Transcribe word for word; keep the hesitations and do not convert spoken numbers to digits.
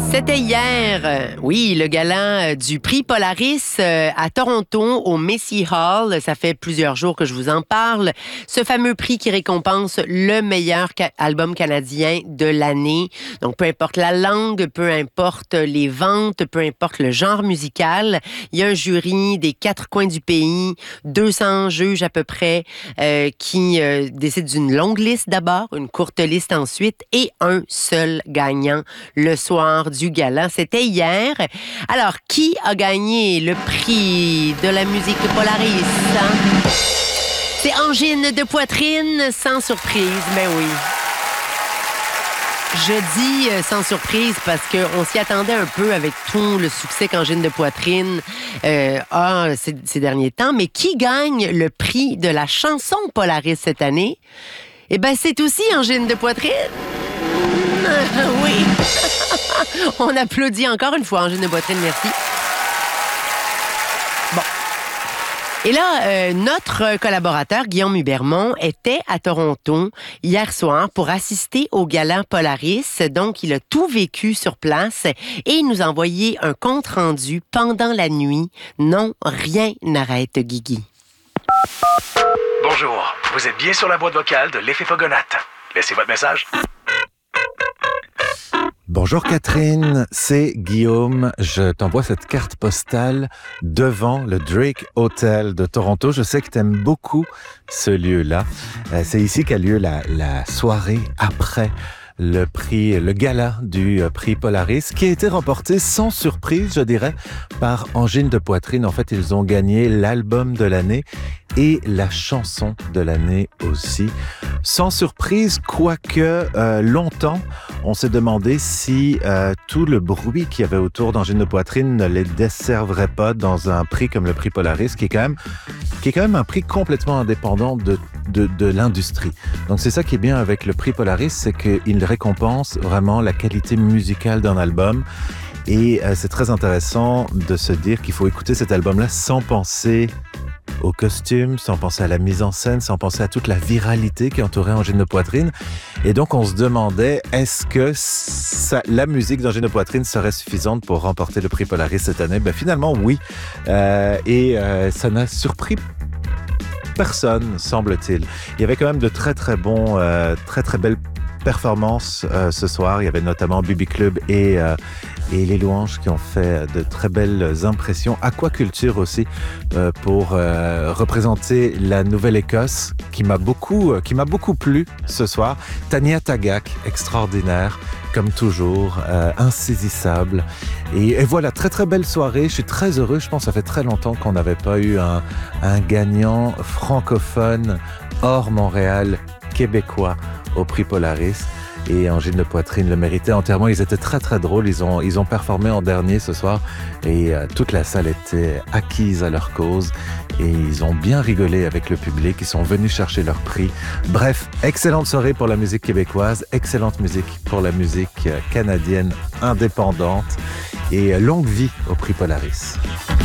C'était hier, euh, oui, le gala euh, du prix Polaris euh, à Toronto, au Macy Hall. Ça fait plusieurs jours que je vous en parle. Ce fameux prix qui récompense le meilleur ca- album canadien de l'année. Donc, peu importe la langue, peu importe les ventes, peu importe le genre musical. Il y a un jury des quatre coins du pays, deux cents juges à peu près, euh, qui euh, décident d'une longue liste d'abord, une courte liste ensuite, et un seul gagnant le soir du gala. C'était hier. Alors, qui a gagné le prix de la musique Polaris? C'est Angine de Poitrine, sans surprise, mais oui. Je dis euh, sans surprise parce qu'on s'y attendait un peu avec tout le succès qu'Angine de Poitrine euh, a ces, ces derniers temps. Mais qui gagne le prix de la chanson Polaris cette année? Eh bien, c'est aussi Angine de Poitrine. Oui. On applaudit encore une fois Angine de Poitrine, merci. Bon. Et là, euh, notre collaborateur, Guillaume Hubermont, était à Toronto hier soir pour assister au gala Polaris. Donc, il a tout vécu sur place et il nous a envoyé un compte-rendu pendant la nuit. Non, rien n'arrête Guigui. Bonjour, vous êtes bien sur la boîte vocale de l'effet Fogonate. Laissez votre message. Bonjour Catherine, c'est Guillaume. Je t'envoie cette carte postale devant le Drake Hotel de Toronto. Je sais que tu aimes beaucoup ce lieu-là. Euh, c'est ici qu'a lieu la, la soirée après le prix, le gala du prix Polaris, qui a été remporté sans surprise, je dirais, par Angine de Poitrine. En fait, ils ont gagné l'album de l'année et la chanson de l'année aussi. Sans surprise, quoique euh, longtemps, on s'est demandé si euh, tout le bruit qu'il y avait autour d'Angine de Poitrine ne les desserverait pas dans un prix comme le prix Polaris, qui est quand même, qui est quand même un prix complètement indépendant de, de, de l'industrie. Donc c'est ça qui est bien avec le prix Polaris, c'est qu'il récompense vraiment la qualité musicale d'un album. Et euh, c'est très intéressant de se dire qu'il faut écouter cet album-là sans penser au costume, sans penser à la mise en scène, sans penser à toute la viralité qui entourait Angine de Poitrine. Et donc, on se demandait, est-ce que ça, la musique d'Angine de Poitrine serait suffisante pour remporter le prix Polaris cette année? Ben, finalement, oui. Euh, et euh, ça n'a surpris personne, semble-t-il. Il y avait quand même de très, très bons, euh, très, très belles performances euh, ce soir. Il y avait notamment Bibi Club et, euh, et Les Louanges qui ont fait de très belles impressions. Aquaculture aussi euh, pour euh, représenter la Nouvelle-Écosse qui m'a beaucoup, euh, qui m'a beaucoup plu ce soir. Tania Tagaq, extraordinaire comme toujours, euh, insaisissable. Et, et voilà, très très belle soirée. Je suis très heureux. Je pense que ça fait très longtemps qu'on n'avait pas eu un, un gagnant francophone hors Montréal, québécois au prix Polaris. Et Angine de Poitrine le méritait entièrement. Ils étaient très très drôles. Ils ont, ils ont performé en dernier ce soir et euh, toute la salle était acquise à leur cause et ils ont bien rigolé avec le public. Ils sont venus chercher leur prix. Bref, excellente soirée pour la musique québécoise, excellente musique pour la musique canadienne indépendante et longue vie au prix Polaris.